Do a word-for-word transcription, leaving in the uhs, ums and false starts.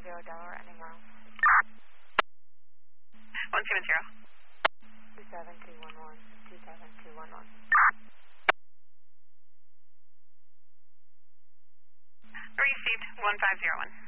zero Delaware, ending miles. one seven zero. two seven two one one, two seven two one one. Received, one five zero one.